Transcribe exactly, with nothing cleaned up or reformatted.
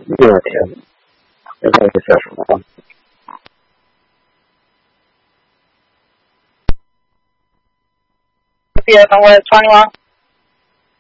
六天，这个是叫什么？ 别等我穿吗？